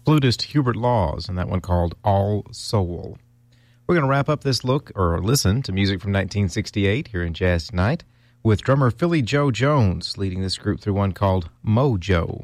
flutist Hubert Laws, and that one called All Soul. We're going to wrap up this look, or listen, to music from 1968 here in Jazz Tonight, with drummer Philly Joe Jones leading this group through one called Mojo.